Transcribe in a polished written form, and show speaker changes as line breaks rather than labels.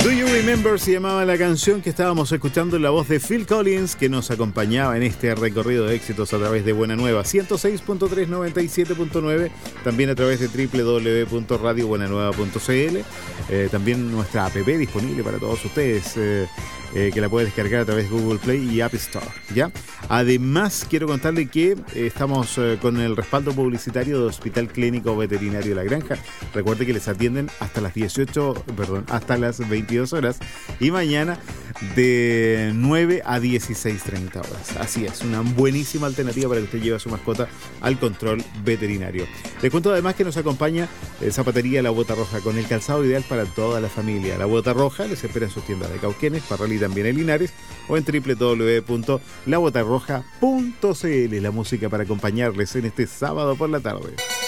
Do You Remember se llamaba la canción que estábamos escuchando en la voz de Phil Collins, que nos acompañaba en este recorrido de éxitos a través de Buena Nueva 106.3, 97.9, también a través de www.radiobuenanueva.cl, también nuestra app disponible para todos ustedes, que la pueden descargar a través de Google Play y App Store, ¿ya? Además, quiero contarle que estamos con el respaldo publicitario del Hospital Clínico Veterinario La Granja. Recuerde que les atienden hasta las 22 horas y mañana de 9 a 16:30 horas. Así es, una buenísima alternativa para que usted lleve a su mascota al control veterinario. Les cuento además que nos acompaña Zapatería La Bota Roja, con el calzado ideal para toda la familia. La Bota Roja les espera en sus tiendas de Cauquenes, Parral y también en Linares, o en www.labotarroja.cl. La música para acompañarles en este sábado por la tarde.